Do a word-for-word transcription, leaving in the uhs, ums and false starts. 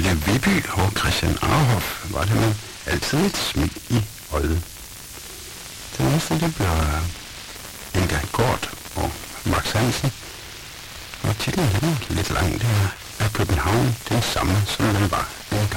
Pelle Viby og Christian Arhoff var det med altid et smil i øjet. Den næste, det bliver Inga Kort og Max Hansen. Og titlen er lidt lang, det er København den samme, som den var engang.